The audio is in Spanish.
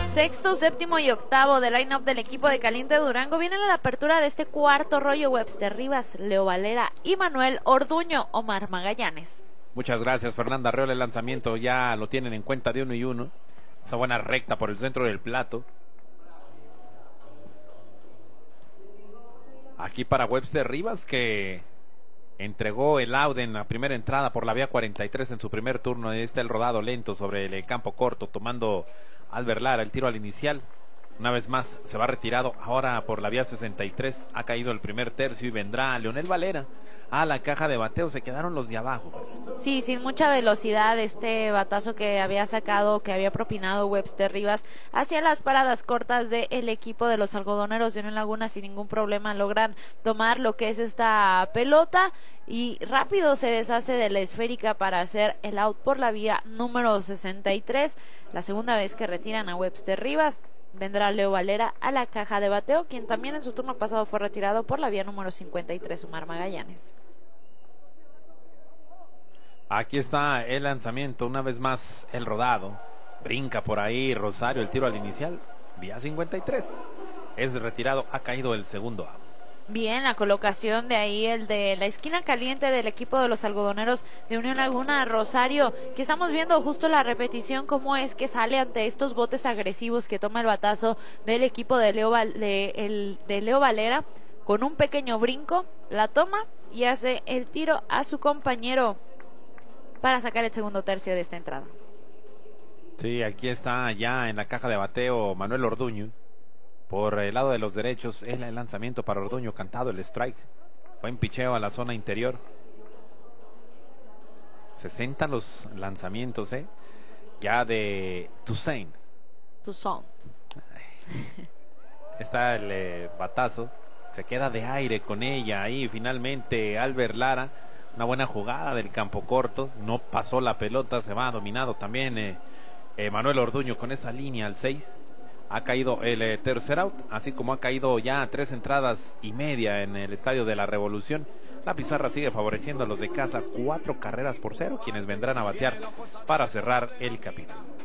Sexto, séptimo y octavo del line-up del equipo de Caliente Durango vienen a la apertura de este cuarto rollo. Webster Rivas, Leo Valera y Manuel Orduño. Omar Magallanes. Muchas gracias, Fernanda Arreola. El lanzamiento ya lo tienen en cuenta de 1-1. Esa buena recta por el centro del plato. Aquí para Webster Rivas, que entregó el out en la primera entrada por la vía 43 en su primer turno. Está el rodado lento sobre el campo corto, tomando Albert Lara el tiro al inicial. Una vez más se va retirado ahora por la vía 63. Ha caído el primer tercio y vendrá Leonel Valera a la caja de bateo. Se quedaron los de abajo. Sí, sin mucha velocidad, este batazo que había sacado, que había propinado Webster Rivas hacia las paradas cortas del equipo de los algodoneros de Unión Laguna. Sin ningún problema logran tomar lo que es esta pelota y rápido se deshace de la esférica para hacer el out por la vía número 63. La segunda vez que retiran a Webster Rivas. Vendrá Leo Valera a la caja de bateo, quien también en su turno pasado fue retirado por la vía número 53, Omar Magallanes. Aquí está el lanzamiento, una vez más el rodado. Brinca por ahí Rosario, el tiro al inicial, vía 53. Es retirado, ha caído el segundo out. Bien, la colocación de ahí, el de la esquina caliente del equipo de los algodoneros de Unión Laguna, Rosario, que estamos viendo justo la repetición, cómo es que sale ante estos botes agresivos que toma el batazo del equipo de Leo Valera, con un pequeño brinco, la toma y hace el tiro a su compañero para sacar el segundo tercio de esta entrada. Sí, aquí está ya en la caja de bateo Manuel Orduño. Por el lado de los derechos, el lanzamiento para Orduño, cantado el strike. Buen picheo a la zona interior. 60 los lanzamientos, ya de Toussaint. Está el batazo. Se queda de aire con ella ahí. Finalmente Albert Lara. Una buena jugada del campo corto. No pasó la pelota. Se va dominado también Manuel Orduño con esa línea al 6. Ha caído el tercer out, así como ha caído ya 3 entradas y media en el Estadio de la Revolución. La pizarra sigue favoreciendo a los de casa, 4 carreras por 0, quienes vendrán a batear para cerrar el capítulo.